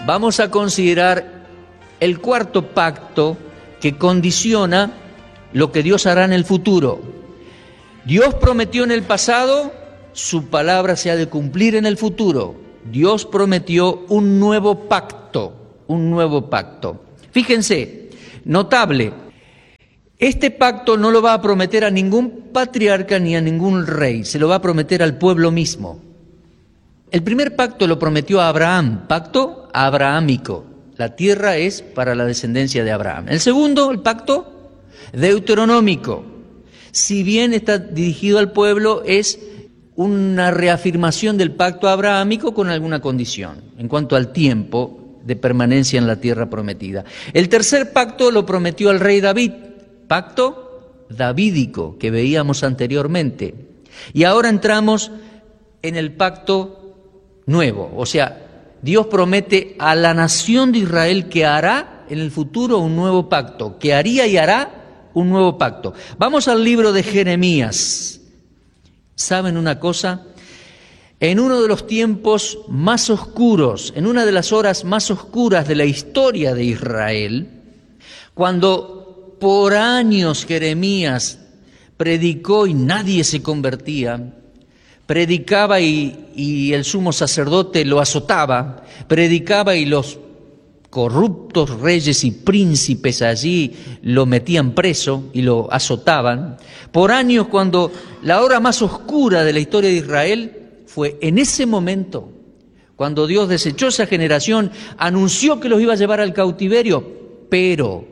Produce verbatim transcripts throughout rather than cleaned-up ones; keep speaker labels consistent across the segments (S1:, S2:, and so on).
S1: vamos a considerar el cuarto pacto que condiciona lo que Dios hará en el futuro. Dios prometió en el pasado, su palabra se ha de cumplir en el futuro. Dios prometió un nuevo pacto, un nuevo pacto. Fíjense, notable, este pacto no lo va a prometer a ningún patriarca ni a ningún rey, se lo va a prometer al pueblo mismo. El primer pacto lo prometió a Abraham, pacto abrahámico. La tierra es para la descendencia de Abraham. El segundo, el pacto deuteronómico. Si bien está dirigido al pueblo, es una reafirmación del pacto abrahámico con alguna condición en cuanto al tiempo de permanencia en la tierra prometida. El tercer pacto lo prometió al rey David, pacto davídico que veíamos anteriormente. Y ahora entramos en el pacto nuevo, o sea, Dios promete a la nación de Israel que hará en el futuro un nuevo pacto, que haría y hará un nuevo pacto. Vamos al libro de Jeremías. ¿Saben una cosa? En uno de los tiempos más oscuros, en una de las horas más oscuras de la historia de Israel, cuando por años Jeremías predicó y nadie se convertía, predicaba y, y el sumo sacerdote lo azotaba, predicaba y los corruptos reyes y príncipes allí lo metían preso y lo azotaban. Por años, cuando la hora más oscura de la historia de Israel fue en ese momento, cuando Dios desechó esa generación, anunció que los iba a llevar al cautiverio, pero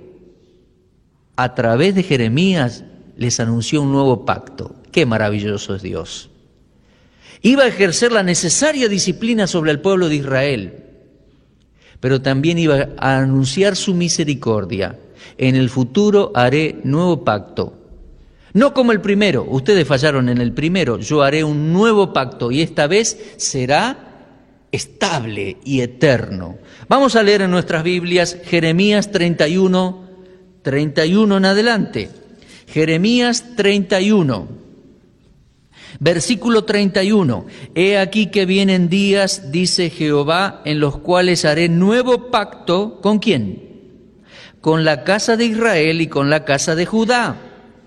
S1: a través de Jeremías les anunció un nuevo pacto. ¡Qué maravilloso es Dios! Iba a ejercer la necesaria disciplina sobre el pueblo de Israel, pero también iba a anunciar su misericordia. En el futuro haré nuevo pacto. No como el primero, ustedes fallaron en el primero, yo haré un nuevo pacto y esta vez será estable y eterno. Vamos a leer en nuestras Biblias Jeremías treinta y uno, treinta y uno en adelante. Jeremías treinta y uno. Versículo treinta y uno, he aquí que vienen días, dice Jehová, en los cuales haré nuevo pacto, ¿con quién? Con la casa de Israel y con la casa de Judá.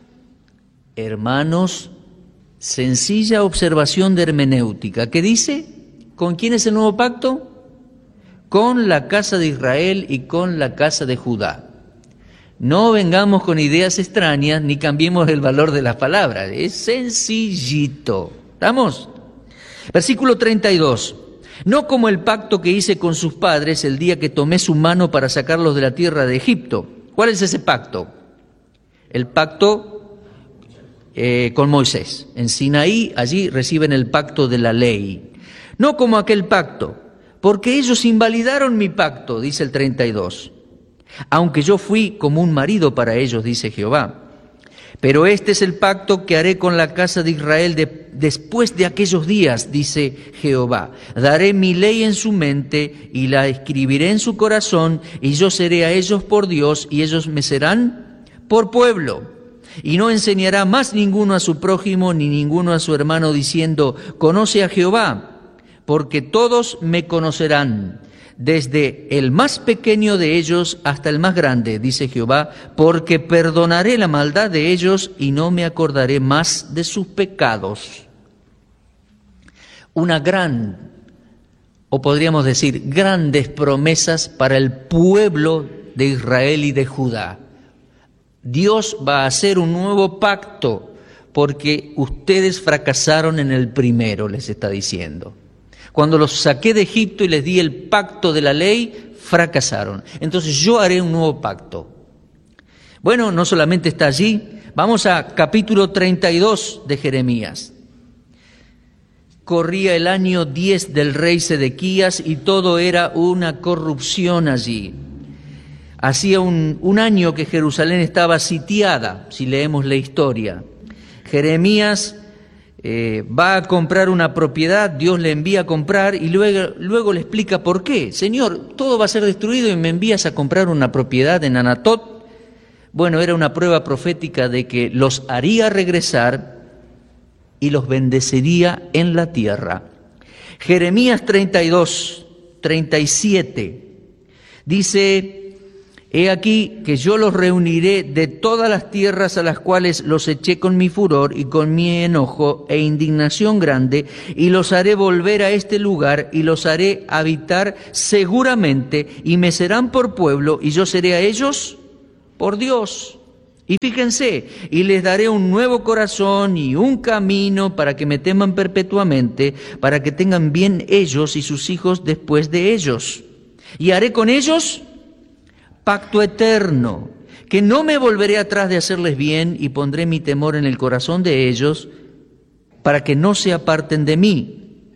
S1: Hermanos, sencilla observación de hermenéutica. ¿Qué dice? ¿Con quién es el nuevo pacto? Con la casa de Israel y con la casa de Judá. No vengamos con ideas extrañas ni cambiemos el valor de las palabras. Es sencillito. ¿Estamos? Versículo treinta y dos. No como el pacto que hice con sus padres el día que tomé su mano para sacarlos de la tierra de Egipto. ¿Cuál es ese pacto? El pacto eh, con Moisés. En Sinaí, allí reciben el pacto de la ley. No como aquel pacto, porque ellos invalidaron mi pacto, dice el treinta y dos. Aunque yo fui como un marido para ellos, dice Jehová. Pero este es el pacto que haré con la casa de Israel de, después de aquellos días, dice Jehová. Daré mi ley en su mente y la escribiré en su corazón, y yo seré a ellos por Dios, y ellos me serán por pueblo. Y no enseñará más ninguno a su prójimo, ni ninguno a su hermano, diciendo, conoce a Jehová, porque todos me conocerán, desde el más pequeño de ellos hasta el más grande, dice Jehová, porque perdonaré la maldad de ellos y no me acordaré más de sus pecados. Una gran, o podríamos decir, grandes promesas para el pueblo de Israel y de Judá. Dios va a hacer un nuevo pacto porque ustedes fracasaron en el primero, les está diciendo. Cuando los saqué de Egipto y les di el pacto de la ley, fracasaron. Entonces yo haré un nuevo pacto. Bueno, no solamente está allí, vamos a capítulo treinta y dos de Jeremías. Corría el año diez del rey Sedequías y todo era una corrupción allí. Hacía un, un año que Jerusalén estaba sitiada, si leemos la historia. Jeremías Eh, va a comprar una propiedad, Dios le envía a comprar y luego, luego le explica por qué. Señor, todo va a ser destruido y me envías a comprar una propiedad en Anatot. Bueno, era una prueba profética de que los haría regresar y los bendeciría en la tierra. Jeremías treinta y dos, treinta y siete. Dice, he aquí que yo los reuniré de todas las tierras a las cuales los eché con mi furor y con mi enojo e indignación grande, y los haré volver a este lugar y los haré habitar seguramente, y me serán por pueblo y yo seré a ellos por Dios. Y fíjense, y les daré un nuevo corazón y un camino para que me teman perpetuamente, para que tengan bien ellos y sus hijos después de ellos. Y haré con ellos pacto eterno, que no me volveré atrás de hacerles bien, y pondré mi temor en el corazón de ellos, para que no se aparten de mí.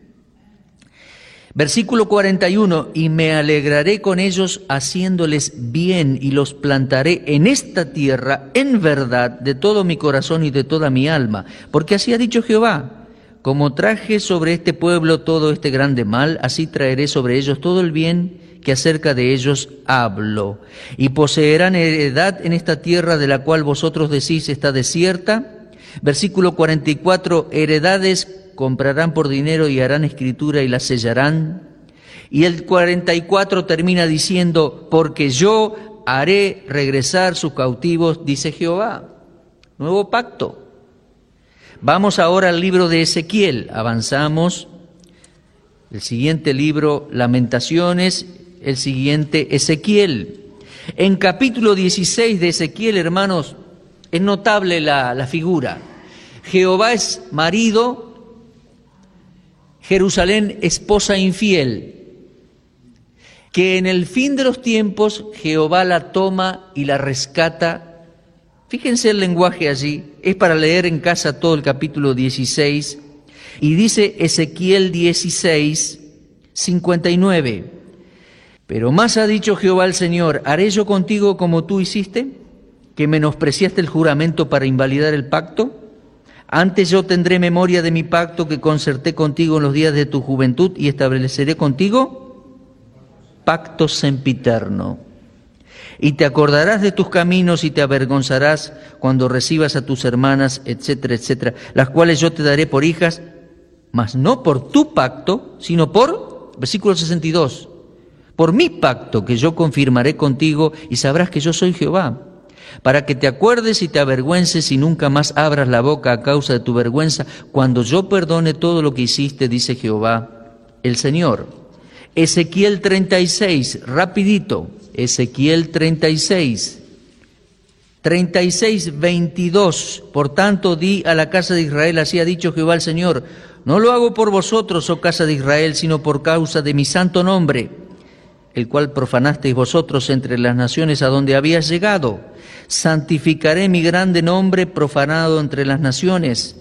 S1: Versículo cuarenta y uno, y me alegraré con ellos haciéndoles bien, y los plantaré en esta tierra en verdad de todo mi corazón y de toda mi alma, porque así ha dicho Jehová, como traje sobre este pueblo todo este grande mal, así traeré sobre ellos todo el bien que acerca de ellos hablo, y poseerán heredad en esta tierra de la cual vosotros decís está desierta. Versículo cuarenta y cuatro, heredades comprarán por dinero y harán escritura y la sellarán. Y el cuarenta y cuatro termina diciendo, porque yo haré regresar sus cautivos, dice Jehová. Nuevo pacto. Vamos ahora al libro de Ezequiel, avanzamos. El siguiente libro, Lamentaciones, el siguiente, Ezequiel. En capítulo dieciséis de Ezequiel, hermanos, es notable la, la figura. Jehová es marido, Jerusalén esposa infiel, que en el fin de los tiempos Jehová la toma y la rescata. Fíjense el lenguaje allí, es para leer en casa todo el capítulo dieciséis, y dice Ezequiel dieciséis, cincuenta y nueve, pero más ha dicho Jehová el Señor, ¿haré yo contigo como tú hiciste, que menospreciaste el juramento para invalidar el pacto? Antes yo tendré memoria de mi pacto que concerté contigo en los días de tu juventud y estableceré contigo pacto sempiterno. Y te acordarás de tus caminos y te avergonzarás cuando recibas a tus hermanas, etcétera, etcétera, las cuales yo te daré por hijas, mas no por tu pacto, sino por, versículo sesenta y dos, por mi pacto que yo confirmaré contigo, y sabrás que yo soy Jehová. Para que te acuerdes y te avergüences y nunca más abras la boca a causa de tu vergüenza, cuando yo perdone todo lo que hiciste, dice Jehová el Señor. Ezequiel treinta y seis, rapidito, Ezequiel treinta y seis, treinta y seis, veintidós, por tanto di a la casa de Israel, así ha dicho Jehová el Señor, no lo hago por vosotros, oh casa de Israel, sino por causa de mi santo nombre, el cual profanasteis vosotros entre las naciones a donde habías llegado. Santificaré mi grande nombre profanado entre las naciones.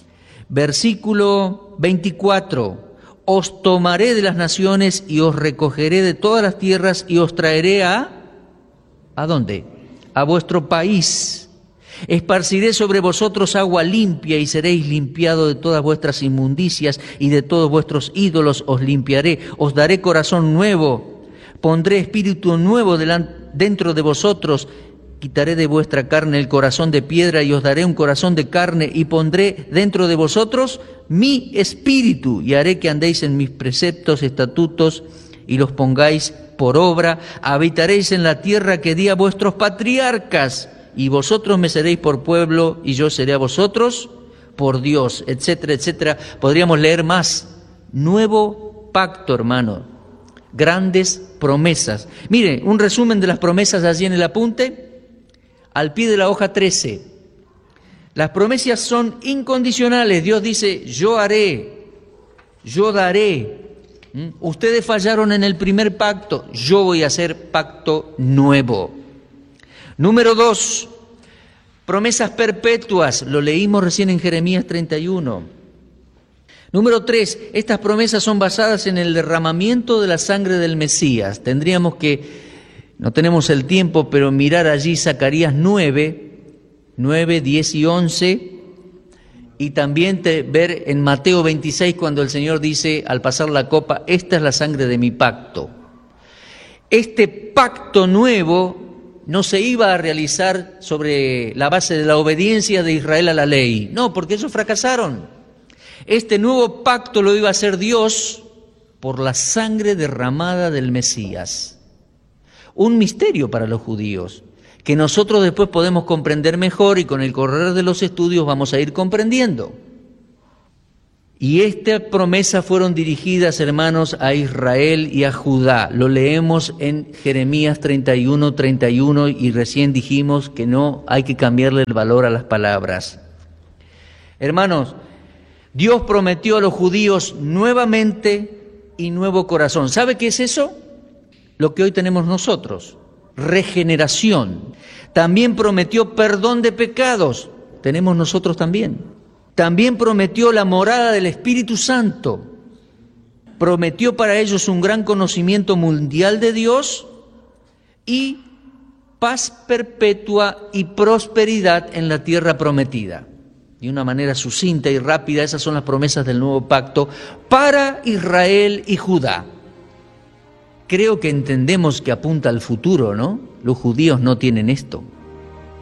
S1: Versículo veinticuatro. Os tomaré de las naciones y os recogeré de todas las tierras y os traeré a... ¿A dónde? A vuestro país. Esparciré sobre vosotros agua limpia y seréis limpiados de todas vuestras inmundicias y de todos vuestros ídolos os limpiaré. Os daré corazón nuevo. Pondré espíritu nuevo dentro de vosotros. Quitaré de vuestra carne el corazón de piedra y os daré un corazón de carne y pondré dentro de vosotros mi espíritu y haré que andéis en mis preceptos, estatutos y los pongáis por obra. Habitaréis en la tierra que di a vuestros patriarcas y vosotros me seréis por pueblo y yo seré a vosotros por Dios, etcétera, etcétera. Podríamos leer más. Nuevo pacto, hermano. Grandes promesas. Mire, un resumen de las promesas allí en el apunte. Al pie de la hoja trece, las promesas son incondicionales. Dios dice, yo haré, yo daré. ¿Mm? Ustedes fallaron en el primer pacto, yo voy a hacer pacto nuevo. Número dos, promesas perpetuas, lo leímos recién en Jeremías treinta y uno. Número tres, estas promesas son basadas en el derramamiento de la sangre del Mesías. Tendríamos que... No tenemos el tiempo, pero mirar allí Zacarías nueve, nueve, diez y once, y también te, ver en Mateo veintiséis cuando el Señor dice al pasar la copa, esta es la sangre de mi pacto. Este pacto nuevo no se iba a realizar sobre la base de la obediencia de Israel a la ley, no, porque ellos fracasaron. Este nuevo pacto lo iba a hacer Dios por la sangre derramada del Mesías. un misterio para los judíos, que nosotros después podemos comprender mejor y con el correr de los estudios vamos a ir comprendiendo. Y estas promesas fueron dirigidas, hermanos, a Israel y a Judá. Lo leemos en Jeremías treinta y uno, treinta y uno y recién dijimos que no hay que cambiarle el valor a las palabras. Hermanos, Dios prometió a los judíos nuevamente y nuevo corazón. ¿Sabe qué es eso? Lo que hoy tenemos nosotros, regeneración. También prometió perdón de pecados, tenemos nosotros también. También prometió la morada del Espíritu Santo. Prometió para ellos un gran conocimiento mundial de Dios y paz perpetua y prosperidad en la tierra prometida. De una manera sucinta y rápida, esas son las promesas del nuevo pacto para Israel y Judá. Creo que entendemos que apunta al futuro, ¿no? Los judíos no tienen esto.